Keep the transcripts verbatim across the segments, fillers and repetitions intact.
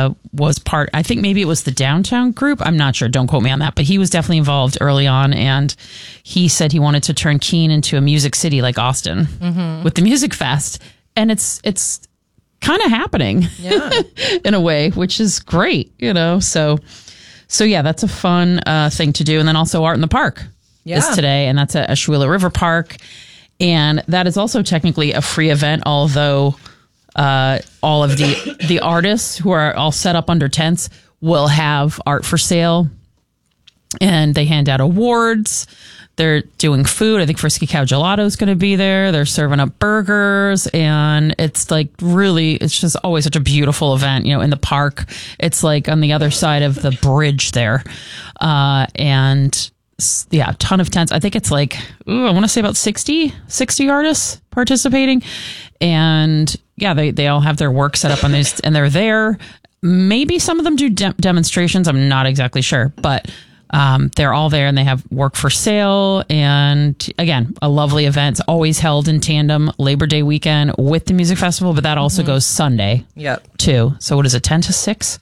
uh, was part, I think maybe it was the Downtown group. I'm not sure. Don't quote me on that. But he was definitely involved early on. And he said he wanted to turn Keene into a music city like Austin mm-hmm. with the Music Fest. And it's, it's kind of happening yeah. in a way, which is great, you know? So, so yeah, that's a fun uh, thing to do. And then also Art in the Park yeah. is today. And that's at Ashwila River Park. And that is also technically a free event, although uh, all of the the artists who are all set up under tents will have art for sale. And they hand out awards. They're doing food. I think Frisky Cow Gelato is going to be there. They're serving up burgers. And it's like really, it's just always such a beautiful event, you know, in the park. It's like on the other side of the bridge there. Uh, and yeah, a ton of tents. I think it's like, ooh, I want to say about sixty, sixty artists participating. And yeah, they, they all have their work set up on these and they're there. Maybe some of them do de- demonstrations. I'm not exactly sure, but um, they're all there and they have work for sale. And again, a lovely event. It's always held in tandem Labor Day weekend with the music festival, but that also mm-hmm. goes Sunday yep. too. So what is it, ten to six?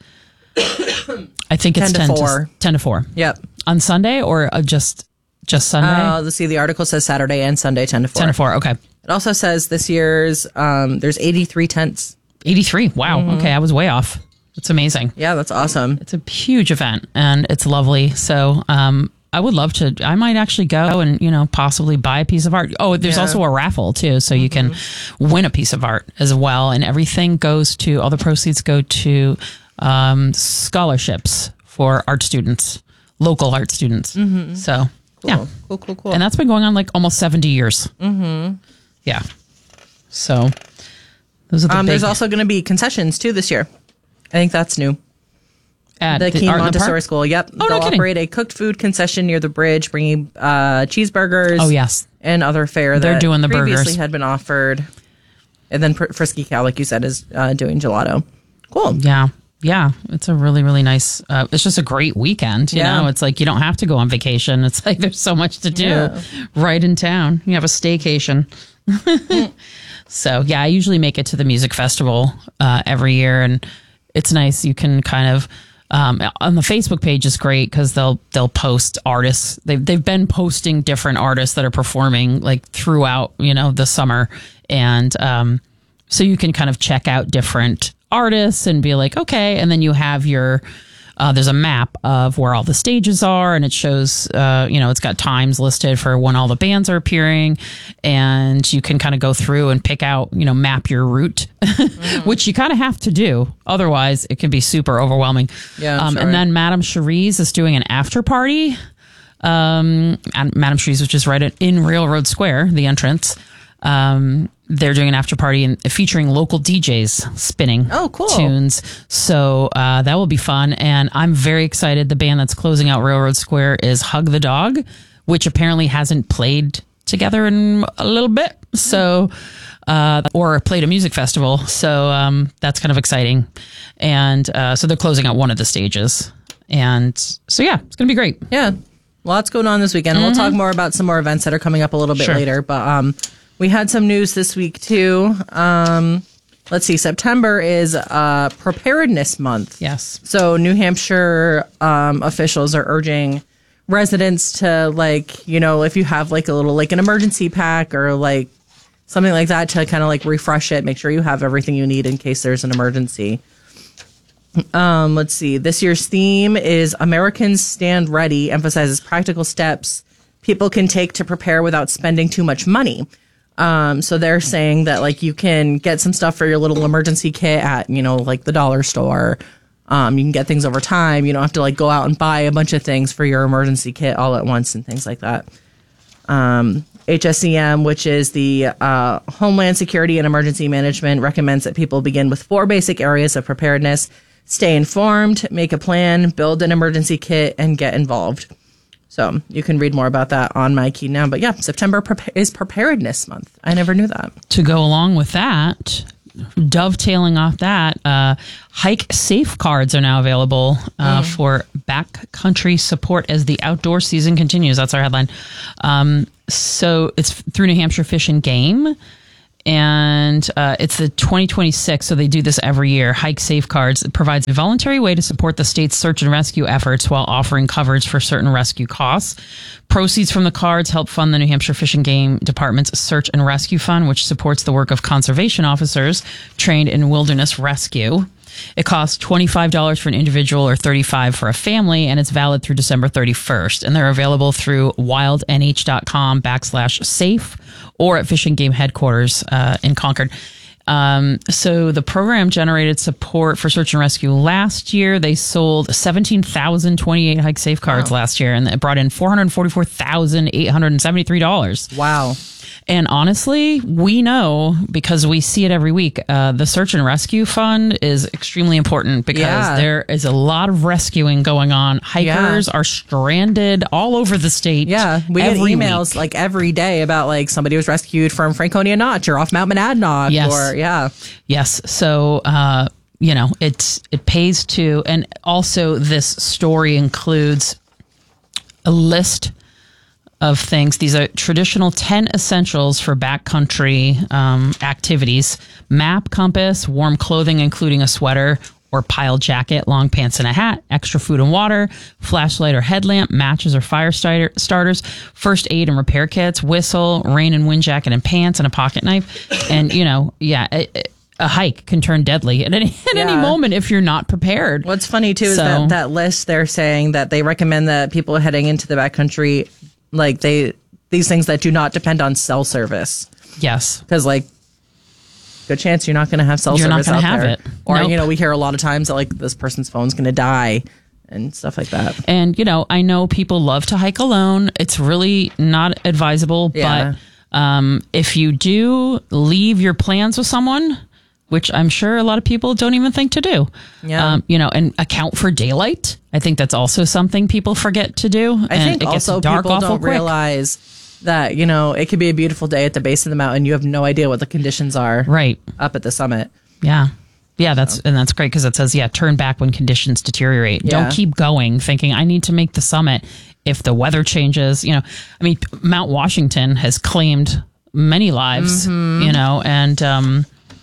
I think it's ten, ten to four. ten to four. Yep. On Sunday or uh, just just Sunday? Uh, let's see. The article says Saturday and Sunday, ten to four. ten to four. Okay. It also says this year's um, there's eighty-three tents. eighty-three. Wow. Mm-hmm. Okay, I was way off. It's amazing. Yeah, that's awesome. It's a huge event and it's lovely. So um, I would love to. I might actually go and you know possibly buy a piece of art. Oh, there's yeah. also a raffle too, so mm-hmm. you can win a piece of art as well. And everything goes to all the proceeds go to um, scholarships for art students. Local art students. Mm-hmm. So, cool. yeah. Cool, cool, cool. And that's been going on like almost seventy years. Mm-hmm. Yeah. So, those are the um, big... There's also going to be concessions too this year. I think that's new. At the, the Keene Montessori School. Yep. Oh, They'll no operate a cooked food concession near the bridge, bringing uh, cheeseburgers. Oh, yes. And other fare They're that doing the previously burgers. had been offered. And then Frisky Cow, like you said, is uh, doing gelato. Cool. Yeah. Yeah, it's a really, really nice, uh, it's just a great weekend, you yeah. know? It's like you don't have to go on vacation. It's like there's so much to do yeah. right in town. You have a staycation. So, yeah, I usually make it to the music festival uh, every year, and it's nice. You can kind of, um, on the Facebook page is great because they'll they'll post artists. They've, they've been posting different artists that are performing like throughout, you know, the summer. And um, so you can kind of check out different artists and be like, okay. And then you have your, uh, there's a map of where all the stages are and it shows, uh, you know, it's got times listed for when all the bands are appearing and you can kind of go through and pick out, you know, map your route, mm. which you kind of have to do. Otherwise it can be super overwhelming. Yeah. Um, sure. And then Madame Cherise is doing an after party. Um, and Madame Cherise, which is right at, in Railroad Square, the entrance. Um, they're doing an after party and featuring local D Js spinning oh, cool. tunes. So uh, that will be fun. And I'm very excited. The band that's closing out Railroad Square is Hug the Dog, which apparently hasn't played together in a little bit. So, uh, or played a music festival. So um, that's kind of exciting. And uh, so they're closing out one of the stages. And so, yeah, it's going to be great. Yeah. Lots going on this weekend. Mm-hmm. We'll talk more about some more events that are coming up a little bit sure. later. But um, we had some news this week, too. Um, let's see. September is uh, Preparedness Month. Yes. So New Hampshire um, officials are urging residents to, like, you know, if you have, like, a little, like, an emergency pack or, like, something like that to kind of, like, refresh it. Make sure you have everything you need in case there's an emergency. Um, let's see. This year's theme is Americans Stand Ready, emphasizes practical steps people can take to prepare without spending too much money. Um, so they're saying that like you can get some stuff for your little emergency kit at, you know, like the dollar store. Um, you can get things over time. You don't have to like go out and buy a bunch of things for your emergency kit all at once and things like that. Um, H S E M, which is the uh, Homeland Security and Emergency Management, recommends that people begin with four basic areas of preparedness. Stay informed, make a plan, build an emergency kit, and get involved. So you can read more about that on My Key Now. But yeah, September pre- is Preparedness Month. I never knew that. To go along with that, dovetailing off that, uh, Hike Safe cards are now available uh, mm. for backcountry support as the outdoor season continues. That's our headline. Um, so it's through New Hampshire Fish and Game. and uh, it's the twenty twenty-six, so they do this every year. Hike Safecards provides a voluntary way to support the state's search and rescue efforts while offering coverage for certain rescue costs. Proceeds from the cards help fund the New Hampshire Fish and Game Department's Search and Rescue Fund, which supports the work of conservation officers trained in wilderness rescue. It costs twenty-five dollars for an individual or thirty-five dollars for a family, and it's valid through December thirty-first. And they're available through wildnh.com backslash safe or at Fish and Game headquarters uh, in Concord. Um, so the program generated support for search and rescue last year. They sold seventeen thousand twenty-eight Hike Safecards Wow. last year, and it brought in four hundred forty-four thousand eight hundred seventy-three dollars. Wow. And honestly, we know, because we see it every week, uh, the Search and Rescue Fund is extremely important because Yeah. there is a lot of rescuing going on. Hikers Yeah. are stranded all over the state. Yeah, we get every emails week. like every day about like somebody was rescued from Franconia Notch or off Mount Monadnock. Yes. Or yeah, Yes. So, uh, you know, it's it pays to, and also this story includes a list of things. These are traditional ten essentials for backcountry um, activities: map, compass, warm clothing, including a sweater or pile jacket, long pants and a hat, extra food and water, flashlight or headlamp, matches or fire starter, starters, first aid and repair kits, whistle, rain and wind jacket and pants, and a pocket knife. And, you know, yeah, a, a hike can turn deadly at any at any Yeah. moment if you're not prepared. what's funny too is So- that that list they're saying that they recommend that people heading into the backcountry, like they these things that do not depend on cell service, Yes. because like good chance you're not going to have cell You're not service gonna out have there. it. Or Nope. you know, we hear a lot of times that like this person's phone's going to die and stuff like that. And, you know, I know people love to hike alone. It's really not advisable. Yeah. But um, if you do leave your plans with someone, which I'm sure a lot of people don't even think to do, Yeah. um, you know, and account for daylight. I think that's also something people forget to do. I and think it gets also dark people awful don't quick. realize that, you know, it could be a beautiful day at the base of the mountain. You have no idea what the conditions are Right. up at the summit. Yeah. Yeah, that's and that's great because it says, yeah, turn back when conditions deteriorate. Yeah. Don't keep going thinking I need to make the summit if the weather changes. You know, I mean, Mount Washington has claimed many lives, Mm-hmm. you know, and um,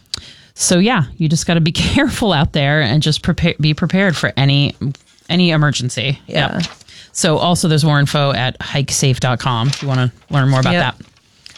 so yeah, you just got to be careful out there and just prepare, be prepared for any any emergency. Yeah. Yep. So also there's more info at hike safe dot com if you want to learn more about Yep. that.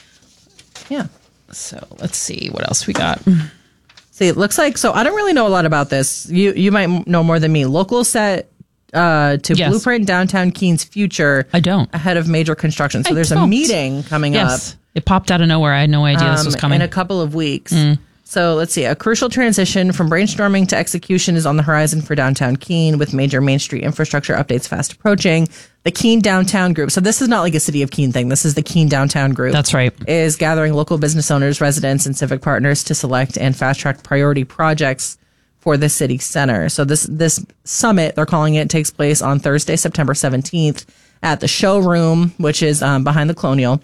Yeah. So let's see what else we got. See, it looks like, so I don't really know a lot about this. You you might know more than me. Local set uh, to Yes. blueprint downtown Keene's future I don't. ahead of major construction. So I there's a don't. meeting coming Yes. up. It popped out of nowhere. I had no idea this was um, coming. in a couple of weeks. So let's see. A crucial transition from brainstorming to execution is on the horizon for downtown Keene, with major Main Street infrastructure updates fast approaching. The Keene Downtown Group. So this is not like a City of Keene thing. This is the Keene Downtown Group. That's right. Is gathering local business owners, residents, and civic partners to select and fast track priority projects for the city center. So this this summit, they're calling it, takes place on Thursday, September seventeenth at the showroom, which is um, behind the Colonial.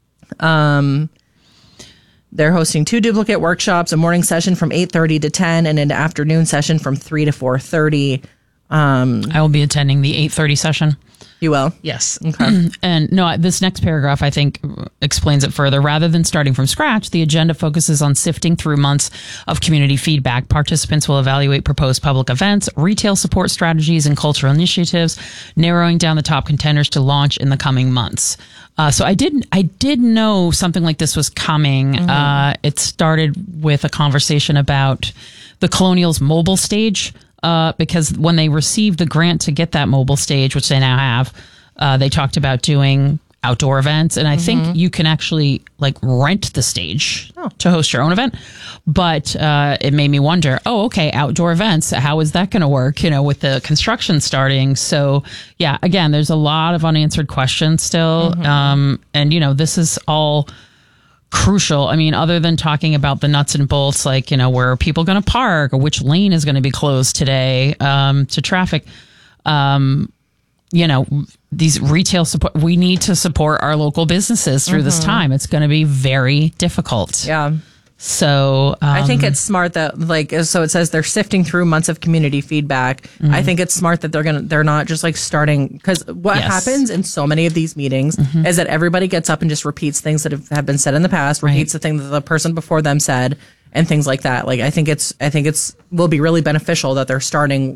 Um, they're hosting two duplicate workshops, a morning session from eight thirty to ten, and an afternoon session from three to four thirty. I will be attending the eight thirty session. You will? Yes. Okay. And no, this next paragraph, I think, explains it further. Rather than starting from scratch, the agenda focuses on sifting through months of community feedback. Participants will evaluate proposed public events, retail support strategies, and cultural initiatives, narrowing down the top contenders to launch in the coming months. Uh, so I did, I did know something like this was coming. Mm-hmm. Uh, it started with a conversation about the Colonial's mobile stage. Uh, because when they received the grant to get that mobile stage, which they now have, uh, they talked about doing outdoor events. And I mm-hmm. think you can actually like rent the stage oh. to host your own event. But uh, it made me wonder, oh, okay, outdoor events, how is that going to work, you know, with the construction starting? So, yeah, again, there's a lot of unanswered questions still. Mm-hmm. Um, and, you know, this is all crucial. I mean, other than talking about the nuts and bolts, like, you know, where are people going to park or which lane is going to be closed today um, to traffic, um, you know, these retail support, we need to support our local businesses through mm-hmm. this time. It's going to be very difficult. Yeah. So um, I think it's smart that like so it says they're sifting through months of community feedback. Mm-hmm. I think it's smart that they're gonna they're not just like starting because what yes. happens in so many of these meetings mm-hmm. is that everybody gets up and just repeats things that have, have been said in the past, repeats right. the thing that the person before them said, and things like that. Like I think it's I think it's will be really beneficial that they're starting